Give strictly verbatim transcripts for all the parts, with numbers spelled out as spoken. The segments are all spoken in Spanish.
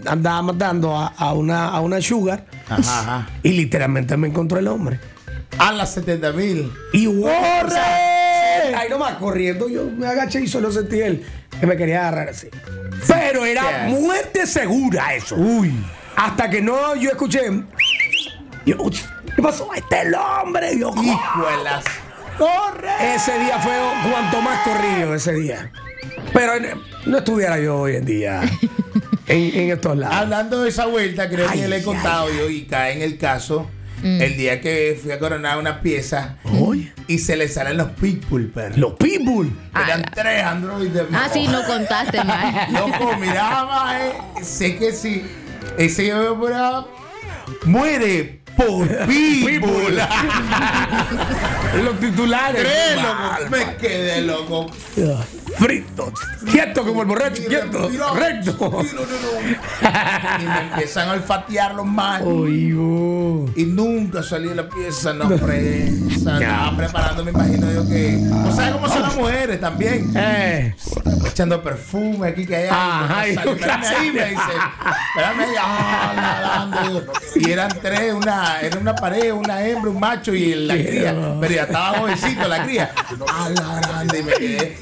andaba matando a, a una, a una sugar. Ajá, ajá. Y literalmente me encontró el hombre. A las setenta mil. Y ¡corre! O sea, ahí nomás corriendo, yo me agaché y solo sentí él que me quería agarrar así. Pero era muerte segura eso. Uy. Hasta que no, yo escuché. Yo, ¿qué pasó? Ahí está el hombre. Yo, Hijuelas. ¡corre! Ese día fue cuanto más corrido ese día. Pero no estuviera yo hoy en día en, en estos lados. Hablando de esa vuelta, creo Ay, que le he contado ay, yo y cae en el caso. Mm. El día que fui a coronar una pieza Oye. y se le salen los pitbull, perro. Los people. Eran tres androides. Ah, sí, no contaste, mae. Loco, mira, mae. Sé que si ese yo por ahí muere por pitbull. Los titulares. Tres, loco. Me quedé loco. Frito. Quieto como el borracho. Quieto. Recto. Y me empiezan a olfatear los manos. Oigo. Y nunca salí de la pieza, no fresa. Estaba preparando, me imagino yo que. ¿No sabes cómo son las mujeres también? Eh. Echando perfume aquí que allá. Ajá, y y sale, tú, espérame ahí, me dice. Espérame ahí, ah, nadando. Y eran tres, una, era una pareja, una hembra, un macho y la cría. Pero ya estaba jovencito la cría. A la grande y me quedé.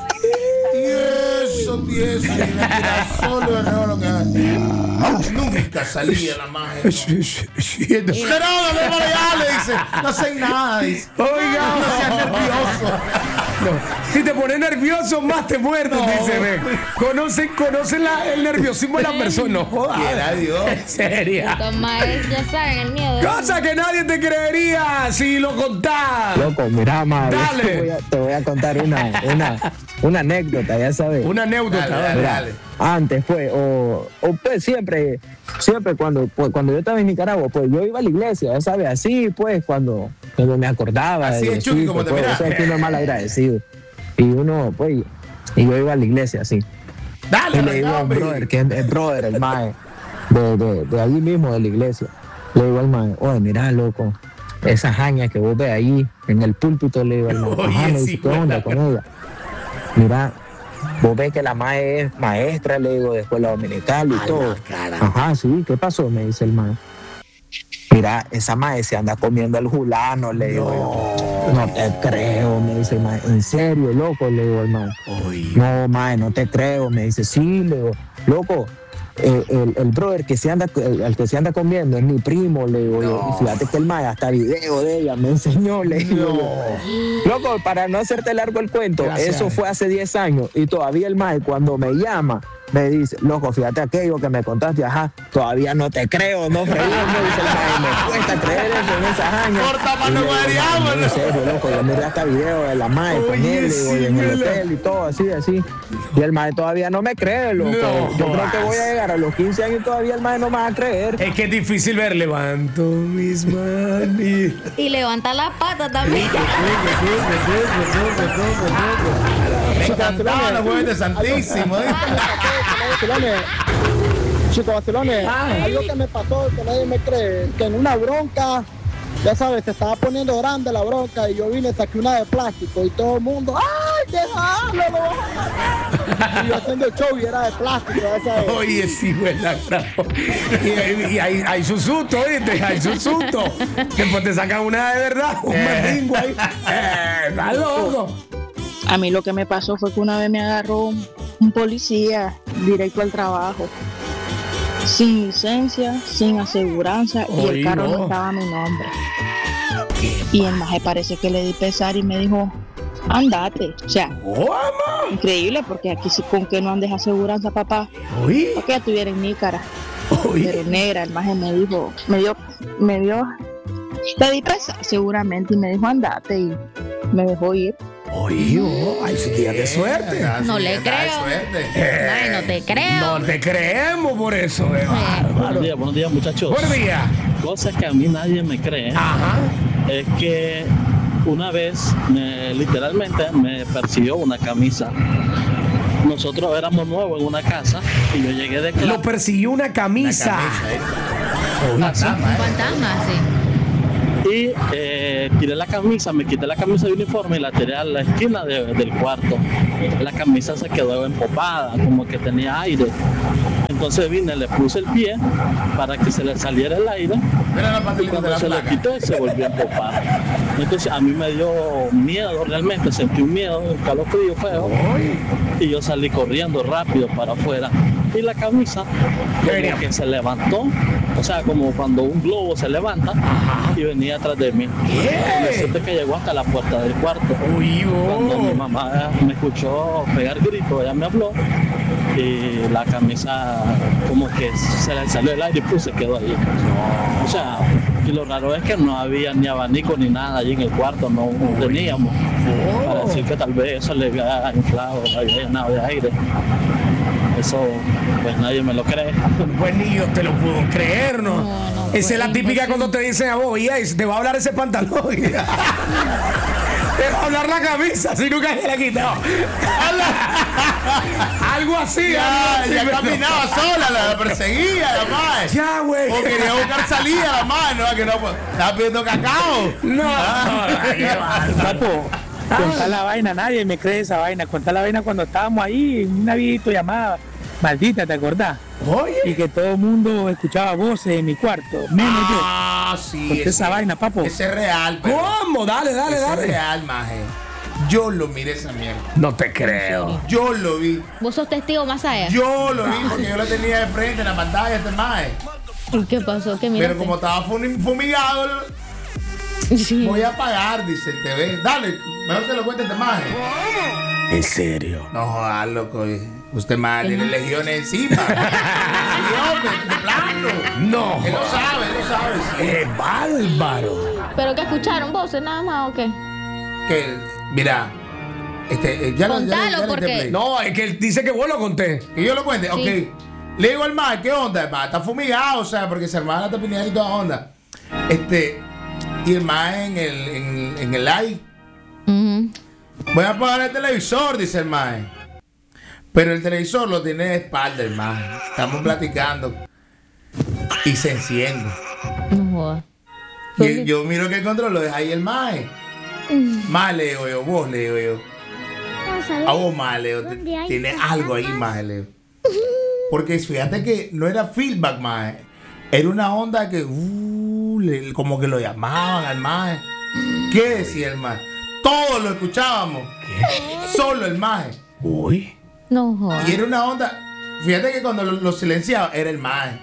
Tieso, tieso. Y me tiraba solo de lo que nunca salía la magia. Siento. Pero no, no, no, ya le dice. No sé nada, dice. Oiga. No seas nervioso. No. Si te pones nervioso, más te muerdes, No. dice. Ven. Conocen, conocen la- el nerviosismo de la persona. No jodas. Quiera Dios. En serio. Toma, ya saben, el miedo. Cosa que nadie te creería si lo contás. Loco, mira, madre, Dale. Te voy a, te voy a contar una, una, una anécdota, ya sabes. Una anécdota. Dale, dale, Mira, dale. antes pues, o, o pues siempre, siempre cuando, pues, cuando yo estaba en Nicaragua, pues yo iba a la iglesia, ya sabes, así pues, cuando, cuando me acordaba. Así de es, Chucky, Diosito, como te pues, miras. o sea, que uno es mal agradecido. Y uno, pues, y yo iba a la iglesia así. Dale, Y le digo a un hombre. brother, que es el brother, el mae, de, de, de allí mismo, de la iglesia. Le digo al mae, oye, mira, loco, esa jaña que vos ves ahí en el púlpito, le digo al mae, Oye, ajá, me sí, dice, ¿qué onda güey. con ella? Mira, vos ves que la mae es maestra, le digo, de escuela dominical y A todo. la cara. Ajá, sí, ¿qué pasó? Me dice el mae. Mira, esa mae se anda comiendo el julano, le digo. No, no te creo, me dice el mae. ¿En serio, loco? Le digo al mae. Oye. No, mae, no te creo. Me dice, sí, le digo, loco, eh, el, el brother que se anda, el, el que se anda comiendo es mi primo, le digo yo. Y fíjate que el mae hasta video de ella me enseñó, le digo yo. Loco, para no hacerte largo el cuento, Gracias. eso fue hace diez años y todavía el mae cuando me llama me dice, loco, fíjate aquello que me contaste, ajá, todavía no te creo, no fregues, me dice el mae, me cuesta creer eso en esas años. Corta, Y mano, le digo, guariamo, "Mae, ¿no?" en serio, loco, yo miré hasta video de la mae con Oye, él, digo, sí, y en el mira. hotel y todo, así, así. Y el mae todavía no me cree, loco. No Yo creo que jodas. voy a llegar a los quince años y todavía el mae no me va a creer. Es que es difícil ver. Levanto mis manitas. Y levanta la pata también. Me encantaban los jueves de Santísimo. ¿eh? Vacilones, chicos, vacilones, algo que me pasó que nadie me cree, que en una bronca, ya sabes, se estaba poniendo grande la bronca y yo vine, saqué una de plástico y todo el mundo, ¡ay, déjalo, lo vas a matar! Y yo haciendo el show y era de plástico, ya sabes. Oye, sí, güey, la bravo. Y, y hay, hay su susto, ¿oíste? Hay su susto. Después te sacan una de verdad, un mandingo ahí. Eh, está loco. A mí lo que me pasó fue que una vez me agarró un, un policía directo al trabajo, sin licencia, sin aseguranza, y Oy, el carro no. no estaba a mi nombre. Y el maje parece que le di pesar y me dijo, andate. O sea, ¿Cómo? increíble, porque aquí sí, con que no andes aseguranza, papá, Oye, para que ya estuviera en Nícara. oye. Pero negra, el maje me dijo, me dio, me dio, le di pesar seguramente y me dijo, andate, y me dejó ir. Oye, oh, hay su día de suerte. No le creo. Ay, no te creo. No te creemos por eso, eh, bárbaro. Buenos días, buenos días, muchachos. Buen día. Cosas que a mí nadie me cree Ajá. es que una vez me, literalmente me persiguió una camisa. Nosotros éramos nuevos en una casa y yo llegué de Lo clase. persiguió una camisa. Un fantasma, sí. Y eh, tiré la camisa, me quité la camisa de uniforme y la tiré a la esquina de- del cuarto. La camisa se quedó empopada, como que tenía aire. Entonces vine, le puse el pie para que se le saliera el aire. Mira la Y pastillita de cuando la se le placa. quitó, se volvió a empopar. Entonces a mí me dio miedo, realmente sentí un miedo, un calofrío feo. Y yo salí corriendo rápido para afuera. Y la camisa como que se levantó, o sea, como cuando un globo se levanta y venía atrás de mí. Y me siento que llegó hasta la puerta del cuarto. Uy, Cuando mi oh. mamá me escuchó pegar gritos, ella me habló y la camisa como que se le salió el aire y pues se quedó ahí. O sea, y lo raro es que no había ni abanico ni nada allí en el cuarto, no, no teníamos. Para decir que tal vez eso le había inflado, le había llenado de aire. Eso, pues nadie me lo cree. Pues ni yo te lo puedo creer, ¿no? No, no, Esa pues, es la típica imposible. cuando te dicen a vos, y ahí, te va a hablar ese pantalón. Te va a hablar la camisa, si nunca se la ha quitado. Algo así, Ya, algo así, ya pero- caminaba sola, la perseguía la madre. Ya, güey. O quería buscar salida la madre, no, que no, pues, estaba pidiendo cacao. No, Ah. no, qué bárbaro. Papo, contá la vaina, nadie me cree esa vaina. Contá la vaina cuando estábamos ahí en una videollamada maldita, ¿te acordás? Y Oye. que todo el mundo escuchaba voces en mi cuarto, menos yo. Ah, sí. Conté ese- esa vaina, papo. Ese es real, pero. ¿Cómo? Dale, dale, Ese es dale. real, maje. Yo lo miré esa mierda. No te creo. Yo lo vi. Vos sos testigo más allá. Yo lo vi porque yo lo tenía de frente en la pantalla, este maje. ¿Y qué pasó? ¿Qué miraste? Pero como estaba fumi- fumigado, Sí. voy a apagar, dice el T V. Dale, mejor te lo cuente este maje. En serio. No jodas, loco. Usted más tiene legiones encima. Sí, hombre, de plano. No. Él lo sabe, él lo sabe. Sí. Qué bárbaro. ¿Pero qué escucharon? ¿Voces nada más o qué? Que, mira, este, eh, ya lo ya, le- Contalo, ya le porque- templé. No, es que él dice que vos lo conté. Que yo lo cuente, Sí. ok. Le digo al mar, ¿qué onda? El mar está fumigado, o sea, porque se armaba la tapinera y toda onda. Este, y el mar en el, en, en el live, Ujú. voy a apagar el televisor, dice el mar. Pero el televisor lo tiene de espalda, el mar. Estamos platicando. Y se enciende. No jodas. Y yo miro que el control lo deja ahí el mae. Más le digo yo, vos le digo yo. A vos más le digo, te- tiene algo ahí más le digo. Porque fíjate que no era feedback más. Era una onda que uh, le- como que lo llamaban al mae. ¿Qué decía el mae? Todos lo escuchábamos. Solo el mae. Uy. No jodas. Y era una onda. Fíjate que cuando lo, lo silenciaba era el mae.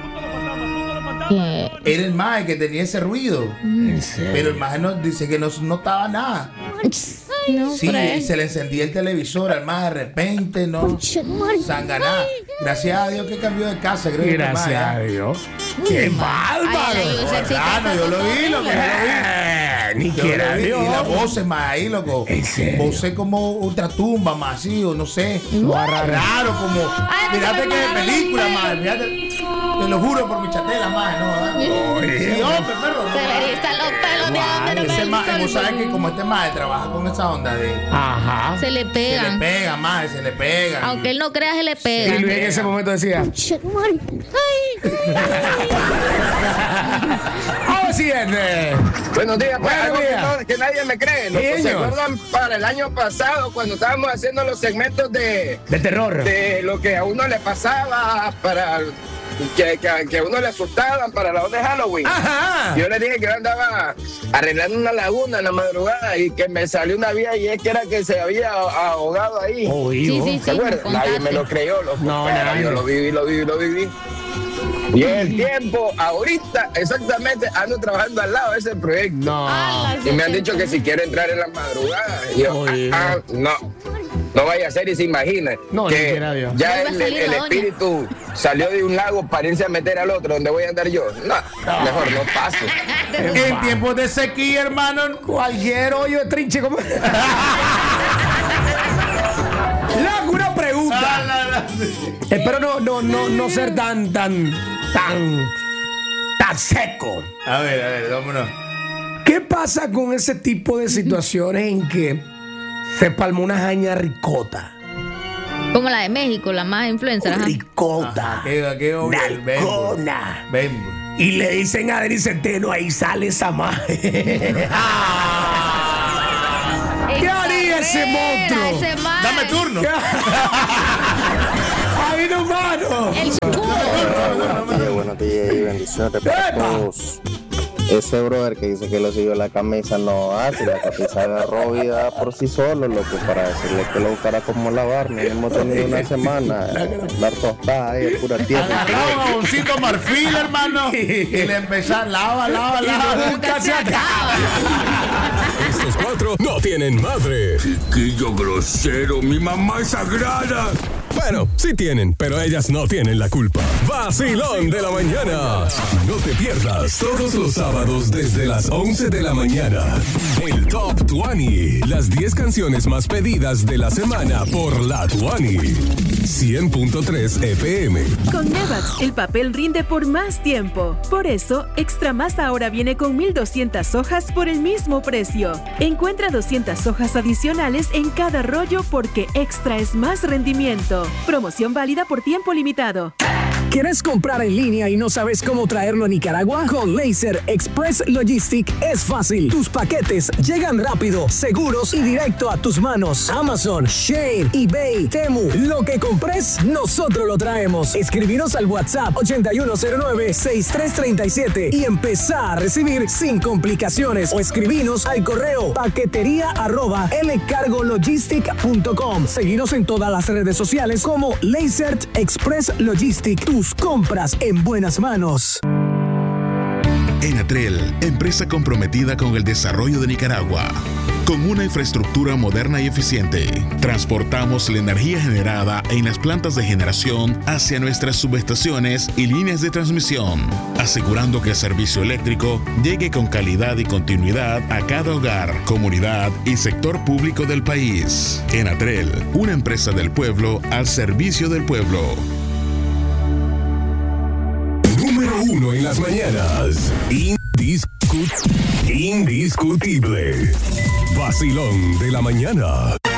¿Qué? Era el mae que tenía ese ruido. En serio. Pero el mae no, dice que no notaba nada. No, Sí, Fred. y se le encendía el televisor al más de repente, ¿no? Sanganá. Gracias a Dios que cambió de casa, creo que Gracias a Dios. ¡Qué Ay, bárbaro! la luz se Ah, no, yo lo vi, loco, yo lo Eh, Ni vi. Yo quiera lo vi. Dios. Y la voz es más ahí, loco. ¿En serio? Voces como ultratumba, más así, o no sé. Raro, como. Fíjate que de película, más. Fíjate. Te lo juro por mi chatela, más, ¿no? Oye, Sí, hombre, perro. Se le erizan los pelos de donde no Ese me ma- el vos sol. sabes que como este madre trabaja con esa onda de. Ajá. Se le Se le pegan. pega, más, se le pega. Aunque él no crea, se le Y pegan. Luis en ese momento decía. ¡Oh, siguiente! Buenos días, pues, Buenos algo que, días. no- que nadie me cree. ¿No? Sí, ¿Se señor. acuerdan para el año pasado cuando estábamos haciendo los segmentos de, De terror. de lo que a uno le pasaba para que, que, que a uno le asustaban para la onda de Halloween? Ajá. Yo le dije que yo andaba arreglando una laguna en la madrugada y que me salió una vía y es que era que se había ahogado ahí. Oí, Sí, vos. sí, ¿Se sí. acuerdan? Nadie me contaste. lo creyó, loco. No, Pero nadie. yo lo viví, lo viví, lo viví. Y el tiempo, ahorita, exactamente, ando trabajando al lado de ese proyecto. No. Ala, Y me han sí, dicho sí. que si quiero entrar en la madrugada. Y yo, Oye. ah, ah, no, no vaya a ser y se imagine No, ni que quiera Dios. ya No va a el, salir el la doña. espíritu salió de un lago para irse a meter al otro, donde voy a andar yo. No, mejor no paso. En tiempos de sequía, hermano. Cualquier hoyo de trinche como. Loco, una pregunta. Espero no, no, no, no ser tan, tan, tan, tan seco. A ver, a ver, vámonos. ¿Qué pasa con ese tipo de situaciones en que se palmó una jaña ricota? Como la de México, la más influencer. Ajá. Ricota. Qué, qué obvio, el Bembo. Nalgona. Bembo. Y le dicen a Denis Centeno, ahí sale esa maje. ¿Qué haría ese monstruo? Ese man. Dame turno. ¡Ay, no, mano! El Buenos días, buenos días y bendiciones para todos. Ese brother que dice que le siguió la camisa no hace, la camisa agarró vida por sí solo, loco, para decirle que lo buscara como lavar. No hemos tenido una semana, la tostada ahí, pura tierra. Agarraba jaboncito marfil, hermano, y le empezaba, lava, lava, lava. Nunca se acaba. Estos cuatro no tienen madre. Chiquillo grosero, mi mamá es sagrada. Bueno, sí tienen, pero ellas no tienen la culpa. Vacilón de la mañana. No te pierdas todos los sábados desde las once de la mañana. El Top veinte. Las diez canciones más pedidas de la semana por la veinte. cien punto tres F M. Con Nevax, el papel rinde por más tiempo. Por eso, Extra Más ahora viene con mil doscientas hojas por el mismo precio. Encuentra doscientas hojas adicionales en cada rollo porque Extra es más rendimiento. Promoción válida por tiempo limitado. ¿Quieres comprar en línea y no sabes cómo traerlo a Nicaragua? Con Laser Express Logistic es fácil. Tus paquetes llegan rápido, seguros y directo a tus manos. Amazon, Shein, eBay, Temu, lo que compres, nosotros lo traemos. Escribinos al WhatsApp ochenta y uno cero nueve, sesenta y tres treinta y siete y empezar a recibir sin complicaciones. O escribinos al correo paquetería arroba lcargologistic punto com. Seguinos en todas las redes sociales como Laser Express Logistic. Tus compras en buenas manos. Enatrel, empresa comprometida con el desarrollo de Nicaragua. Con una infraestructura moderna y eficiente, transportamos la energía generada en las plantas de generación hacia nuestras subestaciones y líneas de transmisión, asegurando que el servicio eléctrico llegue con calidad y continuidad a cada hogar, comunidad y sector público del país. Enatrel, una empresa del pueblo al servicio del pueblo. Uno en las mañanas. Indiscut- indiscutible. Vacilón de la mañana.